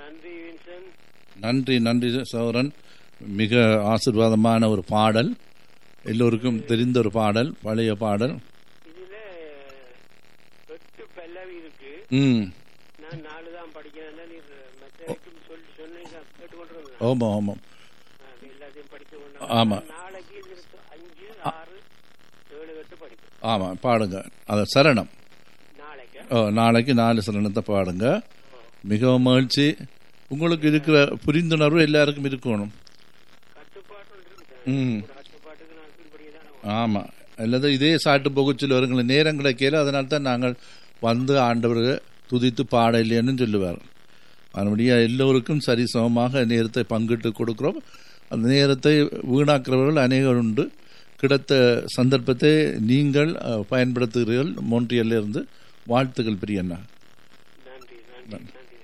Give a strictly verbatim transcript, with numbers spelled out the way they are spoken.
நன்றி வின்சன். நன்றி நன்றி சௌரன். மிக ஆசீர்வாதமான ஒரு பாடல், எல்லோருக்கும் தெரிந்த ஒரு பாடல், பழைய பாடல். இதுல எட்டு பல்லவி இருக்கு. ம் நான் நாலு தான் படிக்கிறேன். நீர் மற்றவருக்கும் சொல்லி சொன்னீங்க கேட்டுக்கொண்டிருந்தேன். ஆமாம் ஆமாம் எல்லாத்தையும் படித்து கொண்டு ஆமாம் நாளைக்கு இருக்கு அஞ்சு ஆறு ஏழு எட்டு படிக்கும். ஆமாம் பாடுங்க. அது சரணம். நாளைக்கு ஓ நாளைக்கு நாலு சரணத்தை பாடுங்க. மிகவும் மகிழ்ச்சி. உங்களுக்கு இருக்கிற புரிந்துணர்வு எல்லாருக்கும் இருக்கணும். கட்டுப்பாடு இருக்கு. ம் கட்டுப்பாட்டுக்கு நான் கீழ்படியதான். ஆமாம். அல்லது இதே சாட்டு போகுச்சில் வருங்கள நேரம் கிடைக்கல, அதனால தான் நாங்கள் வந்து ஆண்டவரை துதித்து பாட இல்லைன்னு சொல்லுவார். அதனுடைய எல்லோருக்கும் சரிசமமாக நேரத்தை பங்கிட்டு கொடுக்குறோம். அந்த நேரத்தை வீணாக்குறவர்கள் அநேகர் உண்டு. கிடைத்த சந்தர்ப்பத்தை நீங்கள் பயன்படுத்துகிறீர்கள். மோன்ட்ரியலிருந்து வாழ்த்துக்கள் பிரியண்ணா. நன்றி நன்றி.